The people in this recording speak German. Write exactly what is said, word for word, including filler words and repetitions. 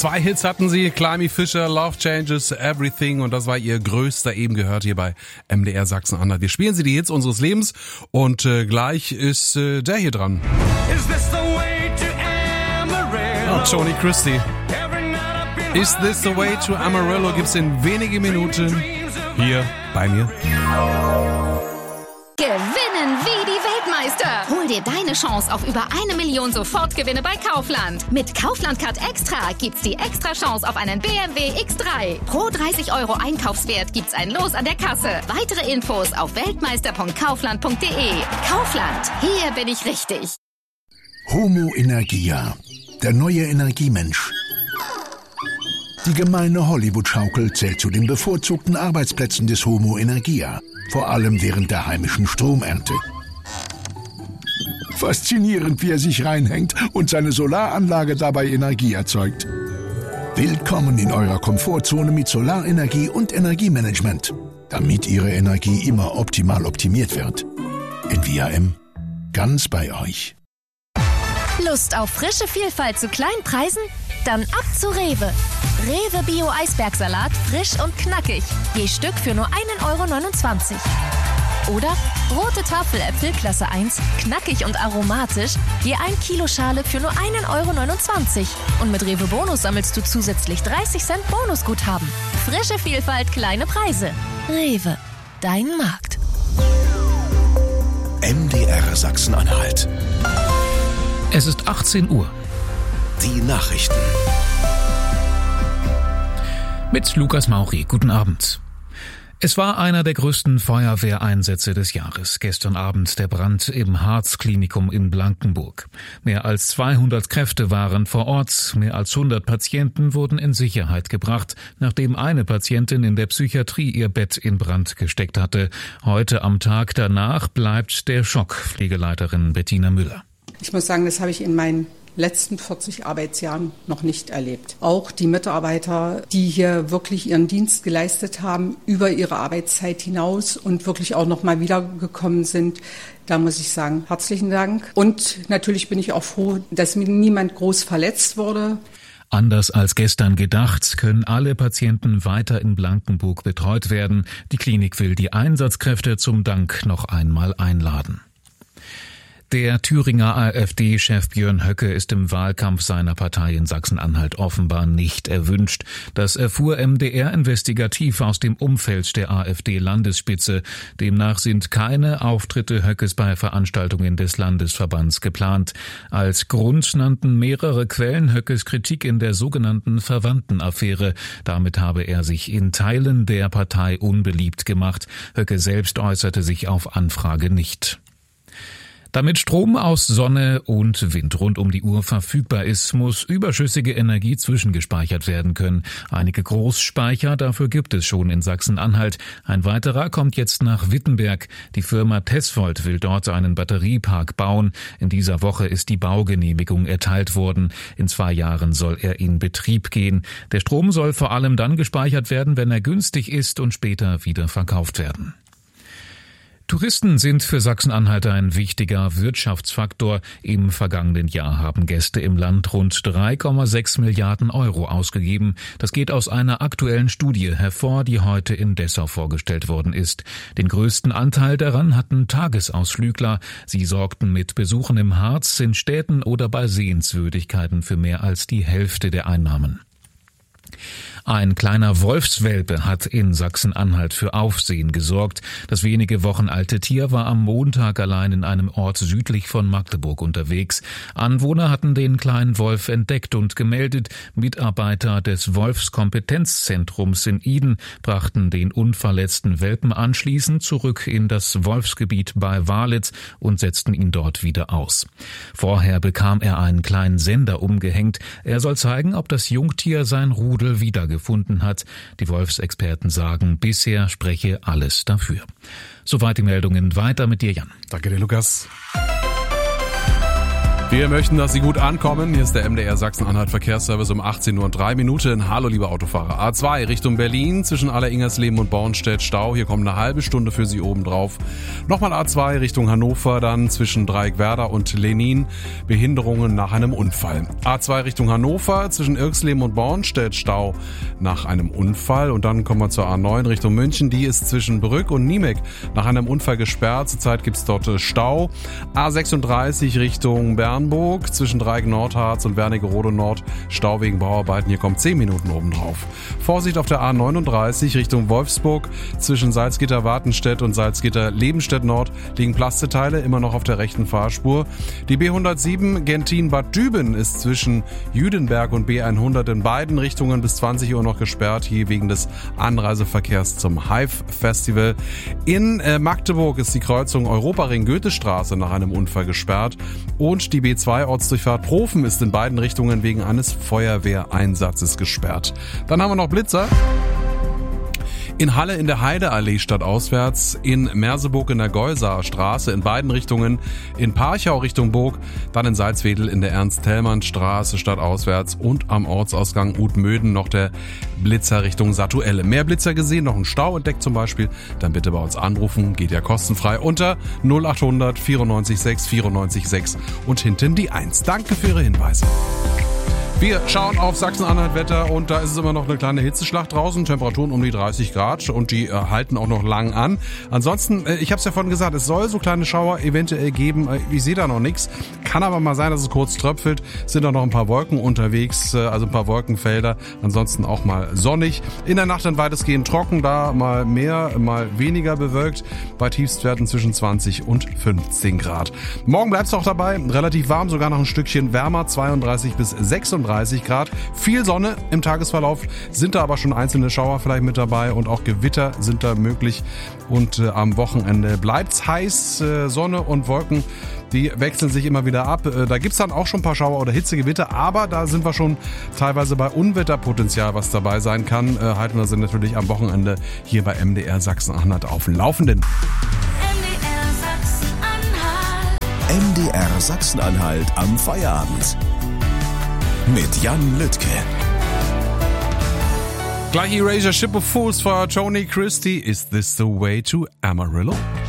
Zwei Hits hatten sie, Climby Fisher, Love Changes Everything, und das war ihr größter, eben gehört hier bei M D R Sachsen-Anhalt. Wir spielen sie die Hits unseres Lebens und äh, gleich ist äh, der hier dran. Is this the way to Amarillo? Oh, Tony Christie. Is This the Way to Amarillo gibt's in wenigen Minuten hier bei mir. Gewinnen wie die Weltmeister. Hol dir deine Chance auf über eine Million Sofortgewinne bei Kaufland. Mit Kaufland Card Extra gibt's die extra Chance auf einen B M W X drei. Pro dreißig Euro Einkaufswert gibt's ein Los an der Kasse. Weitere Infos auf weltmeister punkt kaufland punkt de. Kaufland, hier bin ich richtig. Homo Energia, der neue Energiemensch. Die gemeine Hollywood-Schaukel zählt zu den bevorzugten Arbeitsplätzen des Homo Energia, vor allem während der heimischen Stromernte. Faszinierend, wie er sich reinhängt und seine Solaranlage dabei Energie erzeugt. Willkommen in eurer Komfortzone mit Solarenergie und Energiemanagement, damit Ihre Energie immer optimal optimiert wird. In V R M, ganz bei euch. Lust auf frische Vielfalt zu kleinen Preisen? Dann ab zu Rewe. Rewe Bio Eisbergsalat, frisch und knackig. Je Stück für nur ein Euro neunundzwanzig. Oder rote Tafeläpfel Klasse eins, knackig und aromatisch, je ein Kilo Schale für nur ein Euro neunundzwanzig. Und mit Rewe Bonus sammelst du zusätzlich dreißig Cent Bonusguthaben. Frische Vielfalt, kleine Preise. Rewe, dein Markt. M D R Sachsen-Anhalt. Es ist achtzehn Uhr. Die Nachrichten. Mit Lukas Mauri. Guten Abend. Es war einer der größten Feuerwehreinsätze des Jahres. Gestern Abend der Brand im Harz-Klinikum in Blankenburg. Mehr als zweihundert Kräfte waren vor Ort. Mehr als hundert Patienten wurden in Sicherheit gebracht, nachdem eine Patientin in der Psychiatrie ihr Bett in Brand gesteckt hatte. Heute am Tag danach bleibt der Schock, Pflegeleiterin Bettina Müller. Ich muss sagen, das habe ich in meinen letzten vierzig Arbeitsjahren noch nicht erlebt. Auch die Mitarbeiter, die hier wirklich ihren Dienst geleistet haben, über ihre Arbeitszeit hinaus und wirklich auch noch mal wiedergekommen sind, da muss ich sagen, herzlichen Dank. Und natürlich bin ich auch froh, dass mir niemand groß verletzt wurde. Anders als gestern gedacht, können alle Patienten weiter in Blankenburg betreut werden. Die Klinik will die Einsatzkräfte zum Dank noch einmal einladen. Der Thüringer AfD-Chef Björn Höcke ist im Wahlkampf seiner Partei in Sachsen-Anhalt offenbar nicht erwünscht. Das erfuhr M D R investigativ aus dem Umfeld der AfD-Landesspitze. Demnach sind keine Auftritte Höckes bei Veranstaltungen des Landesverbands geplant. Als Grund nannten mehrere Quellen Höckes Kritik in der sogenannten Verwandtenaffäre. Damit habe er sich in Teilen der Partei unbeliebt gemacht. Höcke selbst äußerte sich auf Anfrage nicht. Damit Strom aus Sonne und Wind rund um die Uhr verfügbar ist, muss überschüssige Energie zwischengespeichert werden können. Einige Großspeicher dafür gibt es schon in Sachsen-Anhalt. Ein weiterer kommt jetzt nach Wittenberg. Die Firma Tesvolt will dort einen Batteriepark bauen. In dieser Woche ist die Baugenehmigung erteilt worden. In zwei Jahren soll er in Betrieb gehen. Der Strom soll vor allem dann gespeichert werden, wenn er günstig ist und später wieder verkauft werden. Touristen sind für Sachsen-Anhalt ein wichtiger Wirtschaftsfaktor. Im vergangenen Jahr haben Gäste im Land rund drei Komma sechs Milliarden Euro ausgegeben. Das geht aus einer aktuellen Studie hervor, die heute in Dessau vorgestellt worden ist. Den größten Anteil daran hatten Tagesausflügler. Sie sorgten mit Besuchen im Harz, in Städten oder bei Sehenswürdigkeiten für mehr als die Hälfte der Einnahmen. Ein kleiner Wolfswelpe hat in Sachsen-Anhalt für Aufsehen gesorgt. Das wenige Wochen alte Tier war am Montag allein in einem Ort südlich von Magdeburg unterwegs. Anwohner hatten den kleinen Wolf entdeckt und gemeldet. Mitarbeiter des Wolfskompetenzzentrums in Iden brachten den unverletzten Welpen anschließend zurück in das Wolfsgebiet bei Walitz und setzten ihn dort wieder aus. Vorher bekam er einen kleinen Sender umgehängt. Er soll zeigen, ob das Jungtier sein Rudel wiedergefunden hat. Die Wolfsexperten sagen, bisher spreche alles dafür. Soweit die Meldungen. Weiter mit dir, Jan. Danke dir, Lukas. Wir möchten, dass Sie gut ankommen. Hier ist der M D R Sachsen-Anhalt Verkehrsservice um achtzehn Uhr und drei Minuten. Hallo, liebe Autofahrer. A zwei Richtung Berlin zwischen Aller-Ingersleben und Bornstedt Stau. Hier kommt eine halbe Stunde für Sie oben drauf. Nochmal A zwei Richtung Hannover, dann zwischen Dreieckwerder und Lenin. Behinderungen nach einem Unfall. A zwei Richtung Hannover zwischen Irksleben und Bornstedt Stau nach einem Unfall. Und dann kommen wir zur A neun Richtung München. Die ist zwischen Brück und Niemek nach einem Unfall gesperrt. Zurzeit gibt es dort Stau. A sechsunddreißig Richtung Bernburg zwischen Dreieck Nordharz und Wernigerode Nord. Stau wegen Bauarbeiten. Hier kommt zehn Minuten oben drauf. Vorsicht auf der A neununddreißig Richtung Wolfsburg zwischen Salzgitter-Wartenstedt und Salzgitter-Lebenstedt Nord liegen Plasteteile immer noch auf der rechten Fahrspur. Die B hundertsieben Gentin-Bad Düben ist zwischen Jüdenberg und B hundert in beiden Richtungen bis zwanzig Uhr noch gesperrt, hier wegen des Anreiseverkehrs zum Hive Festival. In äh, Magdeburg ist die Kreuzung Europaring-Goethestraße nach einem Unfall gesperrt und die B zwei Ortsdurchfahrt Profen ist in beiden Richtungen wegen eines Feuerwehreinsatzes gesperrt. Dann haben wir noch Blitzer. In Halle in der Heideallee stadtauswärts, in Merseburg in der Geusaer Straße in beiden Richtungen, in Parchau Richtung Burg, dann in Salzwedel in der Ernst-Thälmann-Straße stadtauswärts und am Ortsausgang Utmöden noch der Blitzer Richtung Satuelle. Mehr Blitzer gesehen, noch ein Stau entdeckt zum Beispiel, dann bitte bei uns anrufen, geht ja kostenfrei unter null achthundert vierundneunzig sechs vierundneunzig sechs und hinten die eins. Danke für Ihre Hinweise. Wir schauen auf Sachsen-Anhalt-Wetter und da ist es immer noch eine kleine Hitzeschlacht draußen, Temperaturen um die dreißig Grad und die äh, halten auch noch lang an. Ansonsten, äh, ich habe es ja vorhin gesagt, es soll so kleine Schauer eventuell geben. Äh, ich sehe da noch nichts, kann aber mal sein, dass es kurz tröpfelt. Sind auch noch ein paar Wolken unterwegs, äh, also ein paar Wolkenfelder. Ansonsten auch mal sonnig. In der Nacht dann weitestgehend trocken, da mal mehr, mal weniger bewölkt. Bei Tiefstwerten zwischen zwanzig und fünfzehn Grad. Morgen bleibt es auch dabei, relativ warm, sogar noch ein Stückchen wärmer, zweiunddreißig bis sechsunddreißig Grad. Viel Sonne im Tagesverlauf, sind da aber schon einzelne Schauer vielleicht mit dabei und auch Gewitter sind da möglich. Und äh, am Wochenende bleibt's heiß, äh, Sonne und Wolken, die wechseln sich immer wieder ab. Äh, da gibt's dann auch schon ein paar Schauer oder Hitzegewitter, aber da sind wir schon teilweise bei Unwetterpotenzial, was dabei sein kann. Äh, halten wir sie natürlich am Wochenende hier bei M D R Sachsen-Anhalt auf dem Laufenden. M D R Sachsen-Anhalt am Feierabend. Mit Jan Lüttke. Gleich Erasure Ship of Fools für Tony Christie. Is this the way to Amarillo?